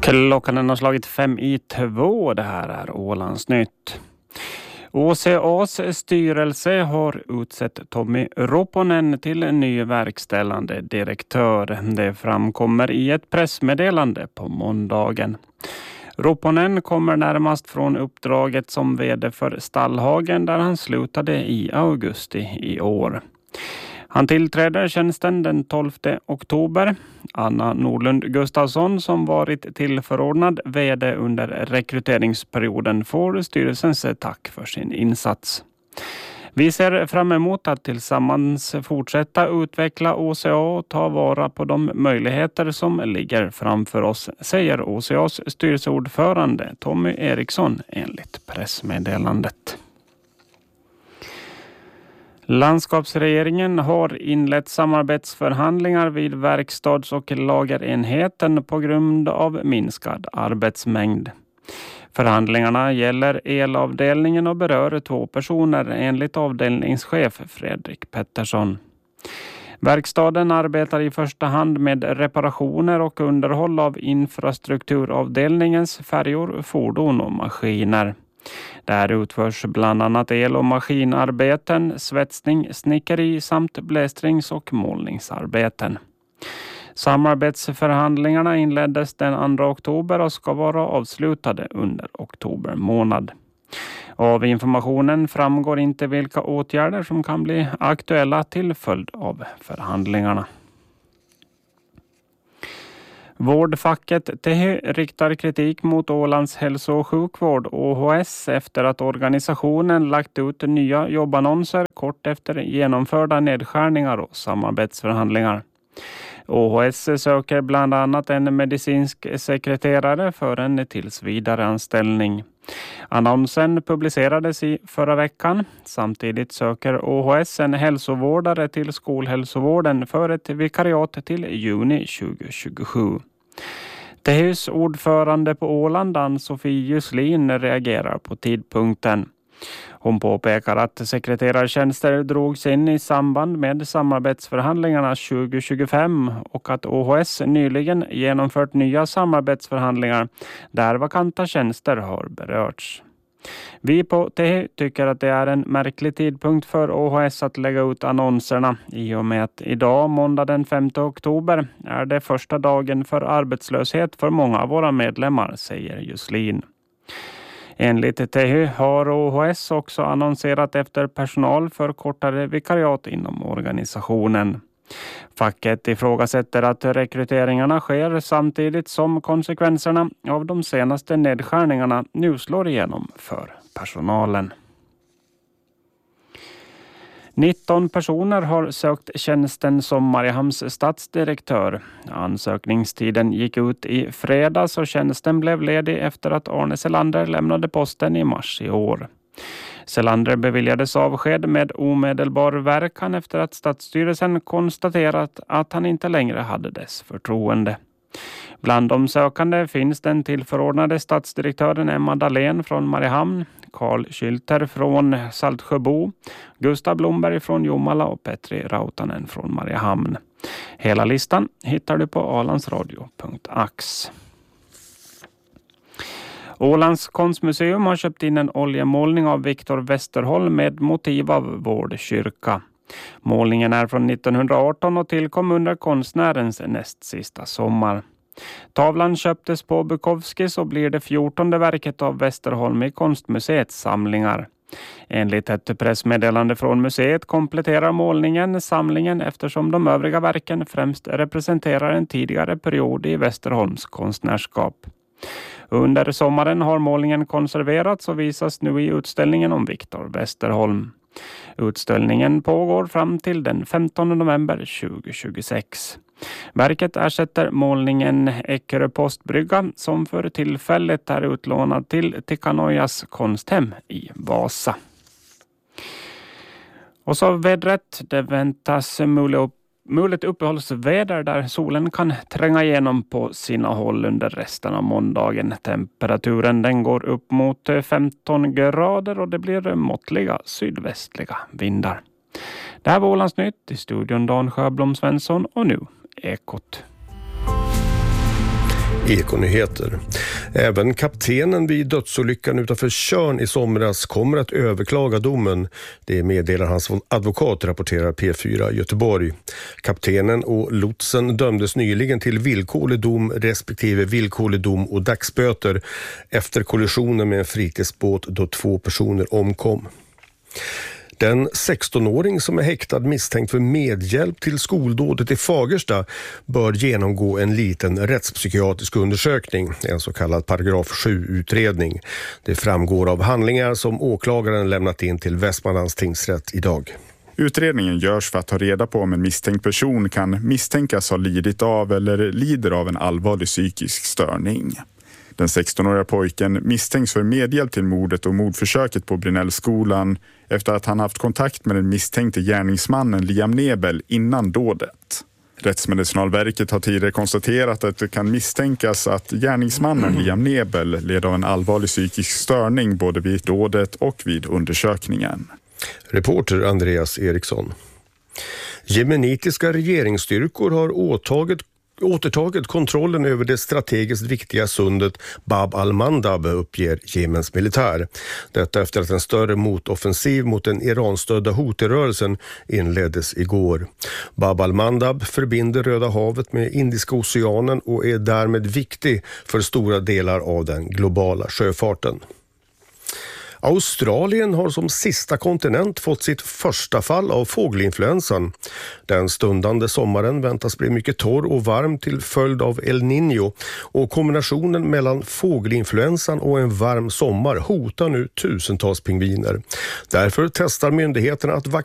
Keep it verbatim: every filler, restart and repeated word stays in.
Klockan har slagit fem i två. Det här är Ålandsnytt. O C A:s styrelse har utsett Tommi Roponen till en ny verkställande direktör. Det framkommer i ett pressmeddelande på måndagen. Roponen kommer närmast från uppdraget som vd för Stallhagen där han slutade i augusti i år. Han tillträder tjänsten den tolfte oktober. Anna Nordlund Gustafsson som varit tillförordnad vd under rekryteringsperioden får styrelsens tack för sin insats. Vi ser fram emot att tillsammans fortsätta utveckla O C A och ta vara på de möjligheter som ligger framför oss, säger O C A:s styrelseordförande Tommy Eriksson enligt pressmeddelandet. Landskapsregeringen har inlett samarbetsförhandlingar vid verkstads- och lagerenheten på grund av minskad arbetsmängd. Förhandlingarna gäller elavdelningen och berör två personer enligt avdelningschef Fredrik Pettersson. Verkstaden arbetar i första hand med reparationer och underhåll av infrastrukturavdelningens färjor, fordon och maskiner. Där utförs bland annat el- och maskinarbeten, svetsning, snickeri samt blästrings- och målningsarbeten. Samarbetsförhandlingarna inleddes den andra oktober och ska vara avslutade under oktober månad. Av informationen framgår inte vilka åtgärder som kan bli aktuella till följd av förhandlingarna. Vårdfacket T H riktar kritik mot Ålands hälso- och sjukvård O H S efter att organisationen lagt ut nya jobbannonser kort efter genomförda nedskärningar och samarbetsförhandlingar. O H S söker bland annat en medicinsk sekreterare för en tillsvidareanställning. Annonsen publicerades i förra veckan. Samtidigt söker O H S en hälsovårdare till skolhälsovården för ett vikariat till juni tjugohundratjugosju. T H:s ordförande på Åland, Ann-Sofie Juslin, reagerar på tidpunkten. Hon påpekar att sekreterartjänster drogs in i samband med samarbetsförhandlingarna tjugohundratjugofem och att O H S nyligen genomfört nya samarbetsförhandlingar där vakanta tjänster har berörts. Vi på T H tycker att det är en märklig tidpunkt för O H S att lägga ut annonserna i och med att idag, måndag den femte oktober, är det första dagen för arbetslöshet för många av våra medlemmar, säger Juslin. Enligt T H har O H S också annonserat efter personal för kortare vikariat inom organisationen. Facket ifrågasätter att rekryteringarna sker samtidigt som konsekvenserna av de senaste nedskärningarna nu slår igenom för personalen. nitton personer har sökt tjänsten som Mariehamns stadsdirektör. Ansökningstiden gick ut i fredags och tjänsten blev ledig efter att Arne Selander lämnade posten i mars i år. Selander beviljades avsked med omedelbar verkan efter att stadsstyrelsen konstaterat att han inte längre hade dess förtroende. Bland de sökande finns den tillförordnade stadsdirektören Emma Dahlén från Mariehamn, Karl Schylter från Saltsjöbo, Gustav Blomberg från Jomala och Petri Rautanen från Mariehamn. Hela listan hittar du på alandsradio punkt ax. Ålands konstmuseum har köpt in en oljemålning av Viktor Westerholm med motiv av Vård kyrka. Målningen är från nittonhundraarton och tillkom under konstnärens näst sista sommar. Tavlan köptes på Bukowskis och blir det fjortonde verket av Westerholm i konstmuseets samlingar. Enligt ett pressmeddelande från museet kompletterar målningen samlingen eftersom de övriga verken främst representerar en tidigare period i Westerholms konstnärskap. Under sommaren har målningen konserverats och visas nu i utställningen om Viktor Westerholm. Utställningen pågår fram till den femtonde november tjugohundratjugosex. Verket ersätter målningen Eckerö postbrygga som för tillfället är utlånad till Tikanojas konsthem i Vasa. Och så vädret, det väntas muligt uppehållsväder där solen kan tränga igenom på sina håll under resten av måndagen. Temperaturen den går upp mot femton grader och det blir måttliga sydvästliga vindar. Det här var Ålandsnytt, i studion Dan Sjöblom Svensson och nu Ekot. Ekonyheter. Även kaptenen vid dödsolyckan utanför Tjörn i somras kommer att överklaga domen. Det meddelar hans advokat, rapporterar P fyra Göteborg. Kaptenen och lotsen dömdes nyligen till villkorlig dom respektive villkorlig dom och dagsböter efter kollisionen med en fritidsbåt då två personer omkom. Den sextonåring som är häktad misstänkt för medhjälp till skoldådet i Fagersta bör genomgå en liten rättspsykiatrisk undersökning, en så kallad paragraf sju-utredning. Det framgår av handlingar som åklagaren lämnat in till Västmanlands tingsrätt idag. Utredningen görs för att ta reda på om en misstänkt person kan misstänkas ha lidit av eller lider av en allvarlig psykisk störning. Den sextonåriga pojken misstänks för medhjälp till mordet och mordförsöket på Brynällskolan efter att han haft kontakt med den misstänkte gärningsmannen Liam Nebel innan dådet. Rättsmedicinalverket har tidigare konstaterat att det kan misstänkas att gärningsmannen Liam Nebel led av en allvarlig psykisk störning både vid dådet och vid undersökningen. Reporter Andreas Eriksson. Jemenitiska regeringsstyrkor har åtagit återtagit kontrollen över det strategiskt viktiga sundet Bab al-Mandab, uppger Jemens militär. Detta efter att en större motoffensiv mot den Iranstödda Houthi-rörelsen inleddes igår. Bab al-Mandab förbinder Röda havet med Indiska oceanen och är därmed viktig för stora delar av den globala sjöfarten. Australien har som sista kontinent fått sitt första fall av fågelinfluensan. Den stundande sommaren väntas bli mycket torr och varm till följd av El Niño, och kombinationen mellan fågelinfluensan och en varm sommar hotar nu tusentals pingviner. Därför testar myndigheterna att vaccinera